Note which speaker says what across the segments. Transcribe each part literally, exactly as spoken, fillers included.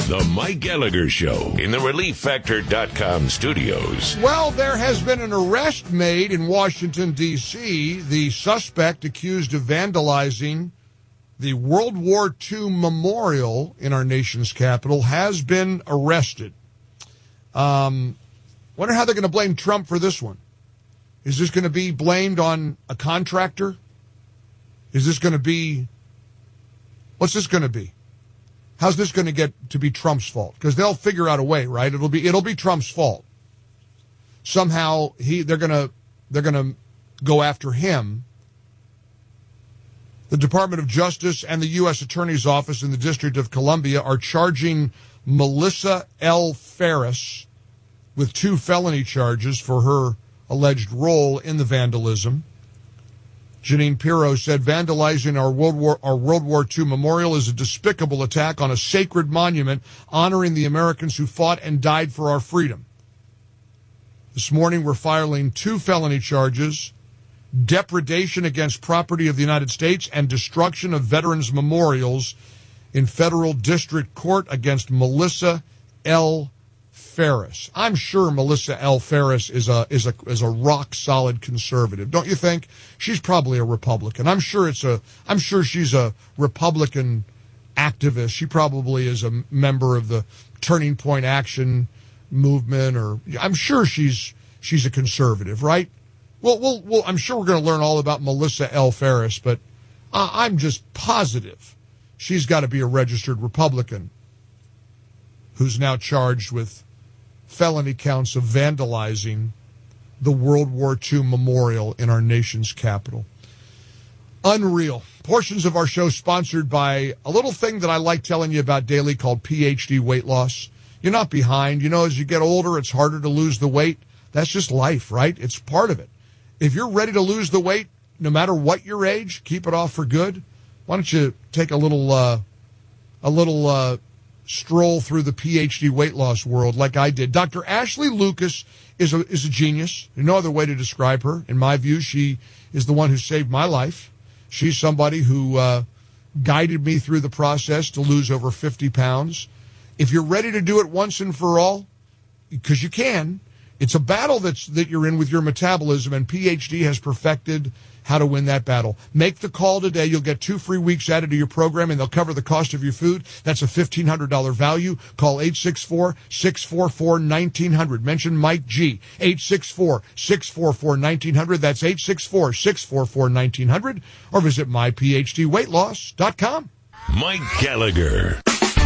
Speaker 1: The Mike Gallagher Show in the Relief Factor dot com studios.
Speaker 2: Well, there has been an arrest made in Washington, D C The suspect accused of vandalizing the World War Two memorial in our nation's capital has been arrested. Um, wonder how they're going to blame Trump for this one. Is this going to be blamed on a contractor? Is this going to be, what's this going to be? How's this going to get to be Trump's fault? Because they'll figure out a way, right? It'll be it'll be Trump's fault. Somehow he they're gonna they're gonna go after him. The Department of Justice and the U S Attorney's Office in the District of Columbia are charging Melissa L. Ferris with two felony charges for her alleged role in the vandalism. Janine Pirro said vandalizing our World War our World War Two memorial is a despicable attack on a sacred monument honoring the Americans who fought and died for our freedom. This morning we're filing two felony charges, depredation against property of the United States and destruction of veterans' memorials in federal district court against Melissa L. Ferris. I'm sure Melissa L. Ferris is a is a is a rock solid conservative, don't you think? She's probably a Republican. I'm sure it's a I'm sure she's a Republican activist. She probably is a member of the Turning Point Action movement, or I'm sure she's she's a conservative, right? Well, well, well I'm sure we're going to learn all about Melissa L. Ferris, but uh, I'm just positive she's got to be a registered Republican who's now charged with felony counts of vandalizing the World War Two memorial in our nation's capital. Unreal. Portions of our show sponsored by a little thing that I like telling you about daily called P H D Weight Loss. You're not behind. You know, as you get older, it's harder to lose the weight. That's just life, right? It's part of it. If you're ready to lose the weight, no matter what your age, keep it off for good, why don't you take a little, uh, a little, uh, stroll through the P H D weight loss world like I did. Doctor Ashley Lucas is a, is a genius. There's no other way to describe her. In my view, she is the one who saved my life. She's somebody who uh, guided me through the process to lose over fifty pounds. If you're ready to do it once and for all, because you can, it's a battle that's that you're in with your metabolism, and P H D has perfected how to win that battle. Make the call today. You'll get two free weeks added to your program, and they'll cover the cost of your food. That's a fifteen hundred dollars value. Call eight six four, six four four, one nine zero zero. Mention Mike G. eight six four, six four four, one nine zero zero. That's eight six four, six four four, one nine zero zero. Or visit my p h d weight loss dot com.
Speaker 1: Mike Gallagher.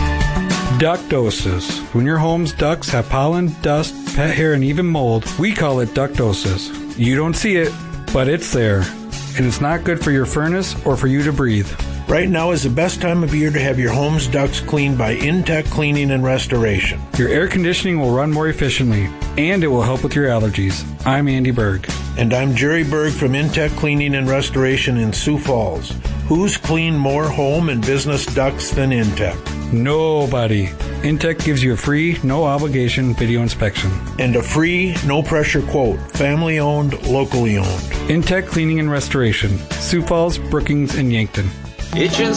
Speaker 3: Ductosis. When your home's ducts have pollen, dust, pet hair, and even mold, we call it ductosis. You don't see it, but it's there. And it's not good for your furnace or for you to breathe.
Speaker 4: Right now is the best time of year to have your home's ducts cleaned by Intech Cleaning and Restoration.
Speaker 3: Your air conditioning will run more efficiently, and it will help with your allergies. I'm Andy Berg.
Speaker 4: And I'm Jerry Berg from Intech Cleaning and Restoration in Sioux Falls. Who's cleaned more home and business ducts than Intech?
Speaker 3: Nobody. Intech gives you a free, no-obligation video inspection.
Speaker 4: And a free, no-pressure quote. Family-owned, locally owned.
Speaker 3: Intech Cleaning and Restoration. Sioux Falls, Brookings, and Yankton.
Speaker 5: Itchin'